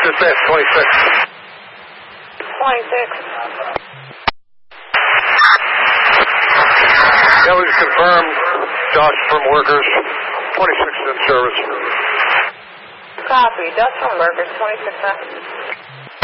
dispatch 26. 26. Yeah, we just confirmed. Josh from Workers, 26 in service. Copy. Dust from Workers, 26.